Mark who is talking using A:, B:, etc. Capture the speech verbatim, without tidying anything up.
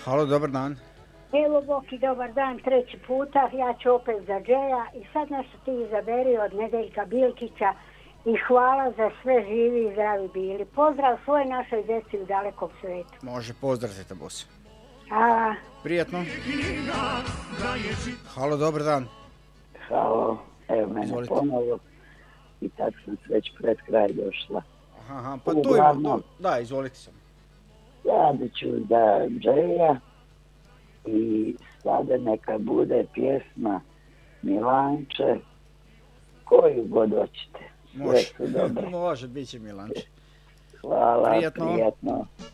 A: Halo, dobar dan.
B: Evo Boki, dobar dan, treći puta, ja ću opet za Džeja i sad nešto ti izaberi od Nedeljka Bilkića i hvala za sve živi i zdravi bili. Pozdrav svoje našoj djeci u dalekom svijetu.
A: Može, pozdrav te bosi.
B: A...
A: Prijatno. Halo, dobar dan.
C: Halo, evo mene
A: Izvolite.
C: ponovo i tako sam već pred kraj došla.
A: Aha, aha, pa tu
C: Uglavnom,
A: imam, tu, da, izvolite sam.
C: radit ću za Džeja i sada neka bude pjesma Milanče, koju god hoćete. Sve
A: Može,
C: su dobre.
A: može, bit će Milanče.
C: Hvala,
A: Prijatno.
C: prijatno.